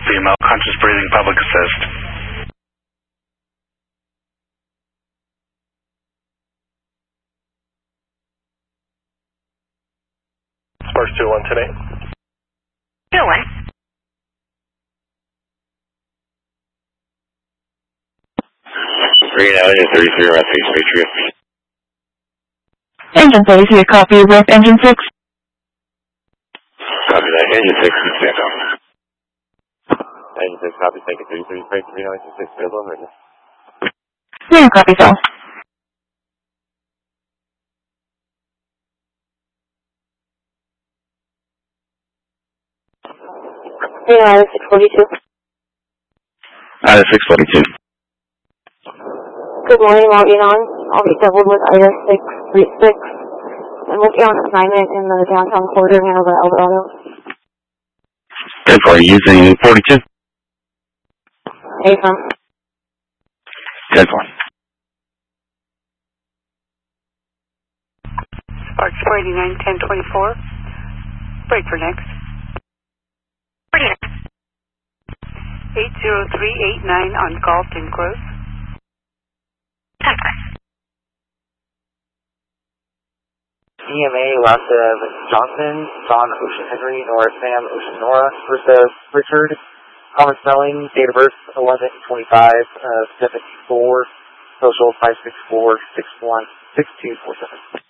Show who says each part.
Speaker 1: BMO, conscious breathing, public assist.
Speaker 2: Sparks 201 today.
Speaker 3: 201.
Speaker 4: Green Alley 33, Route 6, Patriot.
Speaker 5: Engine 33, copy, rep engine 6.
Speaker 4: Copy that, engine 6, stand off. Engine 6, copy, take it 33, break 3, engine 6, field on ready.
Speaker 5: Yeah, copy, so.
Speaker 3: Green Alley 642.
Speaker 4: 642.
Speaker 3: Good morning, logging on. I'll be doubled with Ida 636. I'm working on assignment in the downtown corridor in Hanover, Eldorado.
Speaker 4: 10-4, using 42.
Speaker 3: Affirm.
Speaker 4: 10-4.
Speaker 6: Sparks 489, 1024. Break for next. 80389 on Galton Close.
Speaker 7: EMA, lots of Johnson, John Ocean Henry, Nora Sam, Ocean Nora, versus Richard, common spelling, date of birth 11/25, Pacific 4, social 564-61-6247.